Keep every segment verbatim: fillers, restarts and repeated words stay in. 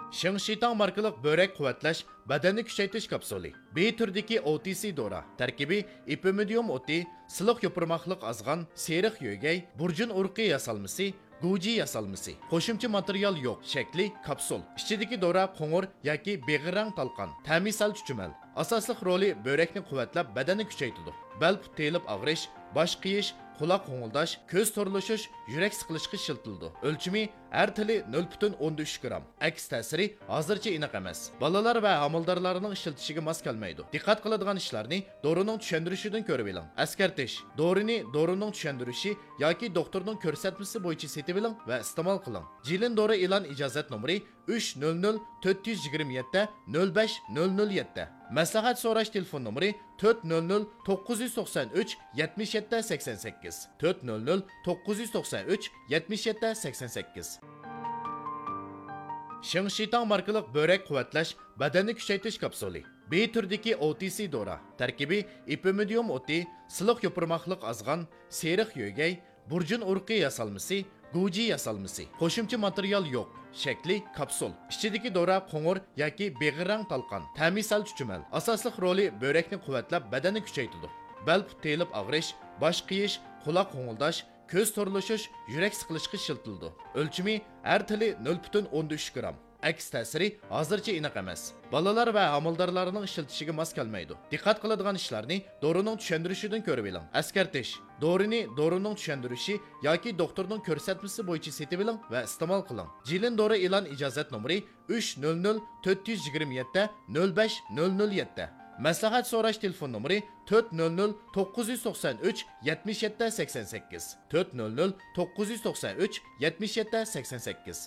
Shingshitang markalik börek quvvatlash, badanni kuchaytirish kapsuli. B turdagi O T C dora. Tarkibi ipimidium o'ti, siliq yopirmoqliq azg'an, seriq yo'gay, burjun urqi yasalmasi, Guji yasalmasi. Qo'shimcha material yo'q. Shakli kapsul. Ichidagi dora qo'ng'ir yoki beg'irang talqon. Ta'mi sal chuchumal. Asosli roli börekni quvvatlab, badanni kuchaytiradi. Bel put telib og'rish, bosh qiyish, quloq qo'ng'ildash, ko'z to'rilishish, yurak siqilishga shiltildi. O'lchimi har tili nol butun o'n uch gramm. Aks ta'siri hozircha aniq emas. Balalar va homildorlarning ishiltishiga mos kelmaydi. Diqqat qiladigan ishlarni dorining tushuntirishidan ko'rib oling. Askartish. Dorini dorining tushuntirishi yoki doktorning ko'rsatmasi bo'yicha setib oling va iste'mol qiling. Jilin dori e'lon ijozat nomeri uch nol nol to'rt yuz yigirma yetti nol besh nol nol yetti. Maslahat so'rash telefon nomeri to'rt nol nol to'qqiz yuz to'qson uch yetmish yetti sakson sakkiz to'rt nol nol to'qqiz yuz to'qson uch yetmish yetti sakson sakkiz. Shingshitang markalik börek quvvatlash, badanni kuchaytirish kapsuli. B turdagi O T C dora. Tarkibi ipimidium o'ti, siliq yopirmoqliq azg'an, seriq yo'gay, burjun urqi yasalmasi, Guji yasalmasi. Qo'shimcha material yo'q. Shakli kapsul. Ichidagi dora qo'ng'ir yoki beg'irang talqon. Ta'mi sal chuchumal. Asosli roli börekni quvvatlab, badanni kuchaytiradi. Bel put telib og'rish, bosh qiyish, quloq qo'ng'ildash, ko'z to'rilishish, yurak siqilishga shiltildi. O'lchimi har tili nol butun o'n uch gramm. Aks ta'siri hozircha aniq emas. Balalar va homildorlarning ishiltishiga mos kelmaydi. Diqqat qiladigan ishlarni dorining tushuntirishidan ko'rib oling. Askartish. Dorini dorining tushuntirishi yoki doktorning ko'rsatmasi bo'yicha setib oling va iste'mol qiling. Jilin dori e'lon ijozat nomeri uch nol nol to'rt yuz yigirma yetti nol besh nol nol yetti. Maslahat so'rash telefon nomeri to'rt nol nol to'qqiz yuz to'qson uch yetmish yetti sakson sakkiz to'rt nol nol to'qqiz yuz to'qson uch yetmish yetti sakson sakkiz.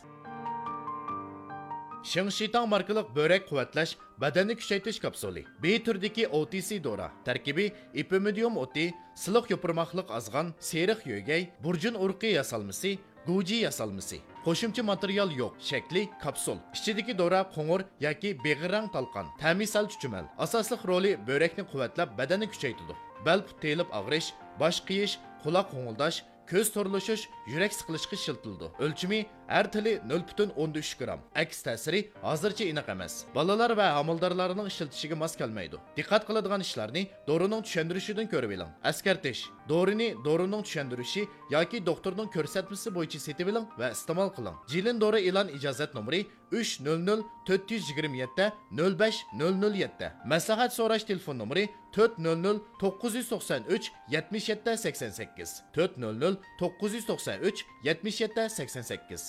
Shingshitang markalik börek quvvatlash, badanni kuchaytirish kapsuli. B turdagi O T C dora. Tarkibi ipimidium o'ti, siliq yopirmoqliq azg'an, seriq yo'gay, burjun urqi yasalmasi, Guji yasalmasi. Qo'shimcha material yo'q. Shakli kapsul. Ichidagi dora qo'ng'ir yoki beg'irang talqon. Ta'mi sal chuchumal. Asosli roli börekni quvvatlab, badanni kuchaytiradi. Bel put telib og'rish, bosh qiyish, quloq qo'ng'ildash, ko'z to'rilishish, yurak siqilishga shiltildi. O'lchimi har tili nol butun o'n uch gramm. Aks ta'siri hozircha aniq emas. Balalar va homildorlarning ishiltishiga mos kelmaydi. Diqqat qiladigan ishlarni dorining tushuntirishidan ko'rib oling. Askartish. Dorini dorining tushuntirishi yoki doktorning ko'rsatmasi bo'yicha setib oling va iste'mol qiling. Jilin dori e'lon ijozat nomeri uch nol nol to'rt yuz yigirma yetti nol besh nol nol yetti. Maslahat so'rash telefon nomeri to'rt nol nol to'qqiz yuz to'qson uch yetmish yetti sakson sakkiz to'rt nol nol to'qqiz yuz to'qson uch yetmish yetti sakson sakkiz.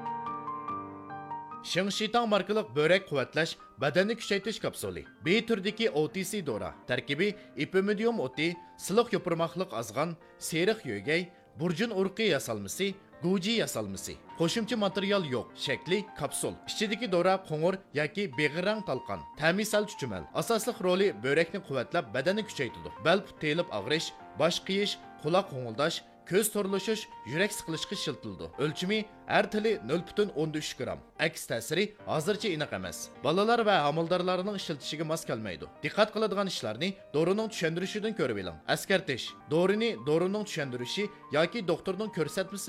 Shingshitang markalik börek quvvatlash, badanni kuchaytirish kapsuli. B turdagi O T C dora. Tarkibi ipimidium o'ti, siliq yopirmoqliq azg'an, seriq yo'gay, burjun urqi yasalmasi, Guji yasalmasi. Qo'shimcha material yo'q. Shakli kapsul. Ichidagi dora qo'ng'ir yoki beg'irang talqon. Ta'mi sal chuchumal. Asosli roli börekni quvvatlab, badanni kuchaytiradi. Bel put telib og'rish, bosh qiyish, quloq qo'ng'ildash, ko'z to'rilishish, yurak siqilishga shiltildi. O'lchimi har tili nol butun o'n uch gramm. Aks ta'siri hozircha aniq emas. Balalar va homildorlarning ishiltishiga mos kelmaydi. Diqqat qiladigan ishlarni dorining tushuntirishidan ko'rib oling. Askartish. Dorini dorining tushuntirishi yoki doktorning ko'rsatmasi